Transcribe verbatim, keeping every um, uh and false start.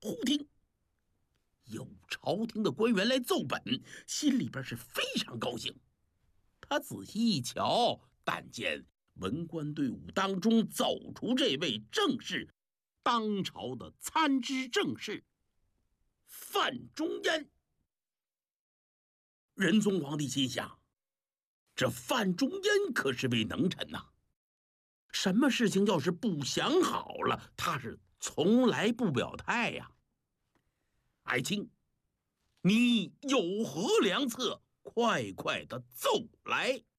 忽听有朝廷的官员来奏本，心里边是非常高兴。他仔细一瞧，但见文官队伍当中走出这位正是当朝的参知政事范仲淹。仁宗皇帝心想，这范仲淹可是位能臣呐，什么事情要是不想好了，他是从来不表态呀。爱卿，你有何良策？快快的奏来。